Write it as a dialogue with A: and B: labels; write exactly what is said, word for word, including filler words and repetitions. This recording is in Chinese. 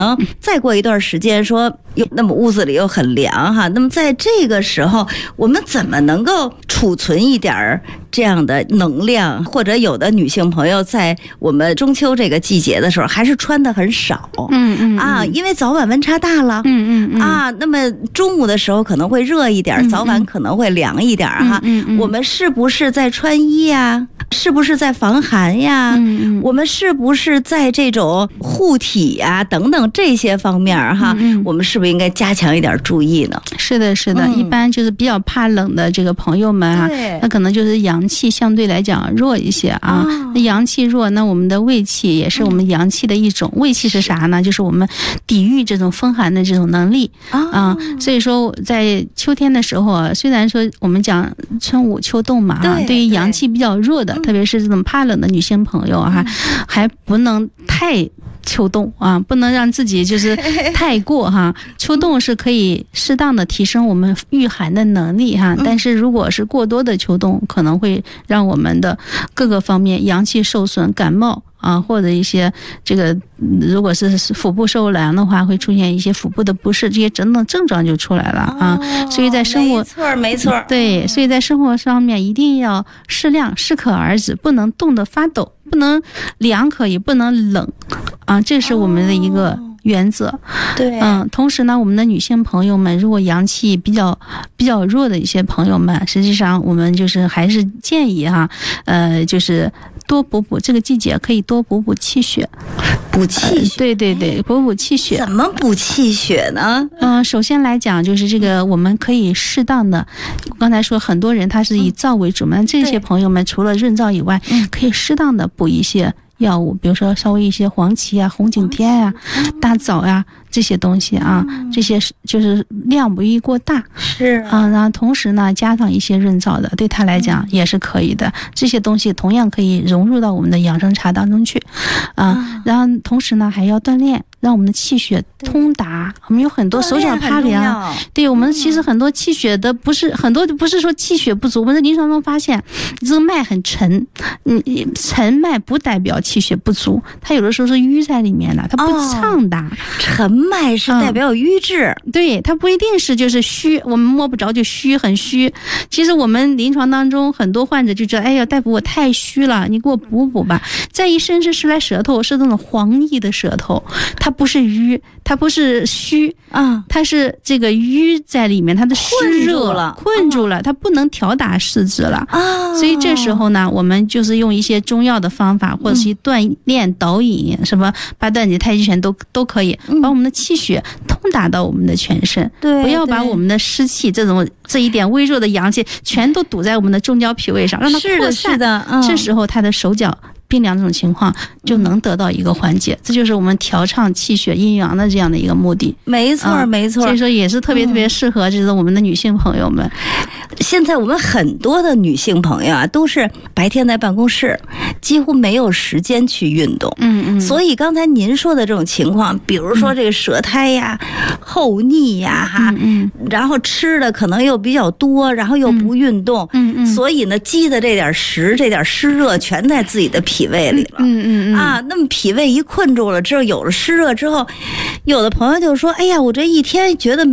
A: 再过一段时间说又那么屋子里又很凉哈，那么在这个时候我们怎么能够储存一点这样的能量？或者有的女性朋友在我们中秋这个季节的时候还是穿的很少，
B: 嗯嗯
A: 啊，因为早晚温差大了，
B: 嗯嗯
A: 啊，那么中午的时候可能会热一点，早晚可能会凉一点哈。
B: 嗯嗯，
A: 我们是不是在穿衣呀？是不是在防寒呀？
B: 嗯嗯，
A: 我们是不是在这种护体呀等等这些方面哈？
B: 嗯，
A: 我们是不是应该加强一点注意呢？
B: 是的，是的，
A: 嗯、
B: 一般就是比较怕冷的这个朋友们啊，那可能就是阳气相对来讲弱一些啊。那、哦、阳气弱，那我们的胃气也是我们阳气的一种。嗯、胃气是啥呢？就是我们抵御这种风寒的这种能力、哦、啊。所以说，在秋天的时候啊，虽然说我们讲春捂秋冻嘛啊，对, 对于阳气比较弱的，特别是这种怕冷的女性朋友哈、啊，还不能太秋冻啊，不能让自己就是太过哈。秋冻是可以适当的提升我们御寒的能力哈，但是如果是过多的秋冻，可能会让我们的各个方面阳气受损，感冒啊，或者一些这个如果是腹部受凉的话，会出现一些腹部的不适，这些等等症状就出来了啊。
A: 哦、
B: 所以在生活
A: 没错没错，
B: 对，所以在生活上面一定要适量，适可而止，不能冻得发抖，不能凉可以，不能冷啊，这是我们的一个原则。哦、
A: 对，
B: 嗯，同时呢，我们的女性朋友们，如果阳气比较比较弱的一些朋友们，实际上我们就是还是建议哈，呃，就是多补补，这个季节可以多补补气血。
A: 补气血、
B: 呃，对对对，补补气血。
A: 怎么补气血呢？
B: 嗯、呃，首先来讲就是这个，我们可以适当的，刚才说很多人他是以燥为主嘛，嗯、这些朋友们除了润燥以外，可以适当的补一些药物，比如说稍微一些黄芪啊、红景天啊、大枣呀、啊、这些东西啊，这些就是量不宜过大，
A: 是
B: 啊，然后同时呢加上一些润燥的，对他来讲也是可以的。这些东西同样可以融入到我们的养生茶当中去，啊，然后同时呢还要锻炼，让我们的气血通达。我们有很多手脚怕凉，对我们其实很多气血的不是很多不是说气血不足，我们在临床中发现这个脉很沉，嗯，沉脉不代表气血不足，它有的时候是瘀在里面的，它不畅达。
A: 哦、沉脉是代表有瘀滞、
B: 嗯，对，它不一定是就是虚，我们摸不着就虚很虚。其实我们临床当中很多患者就觉得，哎呀，大夫我太虚了，你给我补补吧。再一伸是来舌头是那种黄腻的舌头，它不是瘀，它不是虚啊，它是这个瘀在里面，它的湿热了，困住了，它不能调达湿滞了啊。所以这时候呢，我们就是用一些中药的方法，或者是锻炼导引，什么八段锦、太极拳都都可以，把我们的气血通达到我们的全身。对，不要把我们的湿气这种这一点微弱的阳气全都堵在我们的中焦脾胃上，让它扩散。
A: 是的，
B: 嗯、这时候他的手脚冰凉这种情况就能得到一个缓解，这就是我们调畅气血阴阳的这样的一个目的。
A: 没错、嗯、没错，
B: 所以说也是特别特别适合就是我们的女性朋友们。
A: 现在我们很多的女性朋友啊，都是白天在办公室，几乎没有时间去运动。
B: 嗯嗯。
A: 所以刚才您说的这种情况，比如说这个舌苔呀、嗯、厚腻呀，哈，
B: 嗯，
A: 然后吃的可能又比较多，然后又不运动，
B: 嗯嗯，
A: 所以呢，积的这点食、这点湿热全在自己的脾胃里了。
B: 嗯嗯嗯。
A: 啊，那么脾胃一困住了之后，有了湿热之后，有的朋友就说：“哎呀，我这一天觉得。”